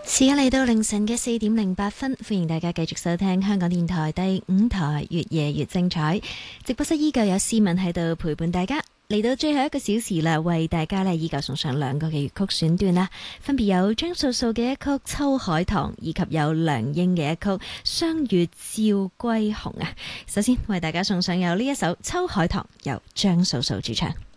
時間嚟到凌晨嘅4:08，歡迎大家繼續收聽香港電台第5台越夜越精彩。直播室依舊有思文喺度陪伴大家，嚟到最後一個小時啦，為大家呢依舊送上2個嘅粵曲選段啦，分別有張素素嘅一曲《秋海棠》，以及有梁英嘅一曲《霜月照歸紅》啊。首先為大家送上有呢一首《秋海棠》，由張素素主唱。